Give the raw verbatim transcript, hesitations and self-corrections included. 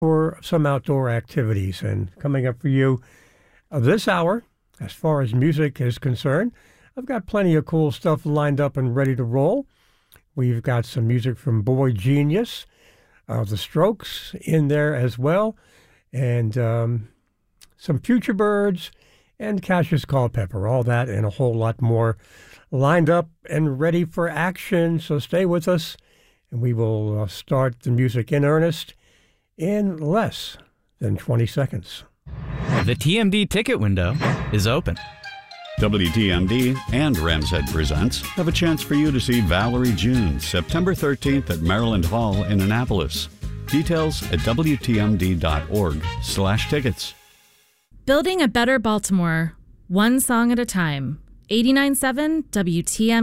for some outdoor activities. And coming up for you uh, this hour, as far as music is concerned, I've got plenty of cool stuff lined up and ready to roll. We've got some music from Boy Genius, uh, The Strokes in there as well, and um, some Future Birds and Cassius Culpepper. All that and a whole lot more lined up and ready for action. So stay with us, and we will uh, start the music in earnest in less than twenty seconds. The T M D ticket window is open. W T M D and Ram's Head Presents have a chance for you to see Valerie June September thirteenth at Maryland Hall in Annapolis. Details at W T M D dot org slash tickets. Building a better Baltimore, one song at a time. eighty-nine point seven W T M D.